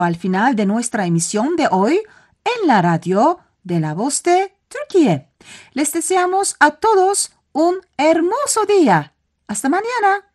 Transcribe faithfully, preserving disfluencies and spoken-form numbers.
al final de nuestra emisión de hoy en la radio de La Voz de Turquía. Les deseamos a todos un hermoso día. Hasta mañana.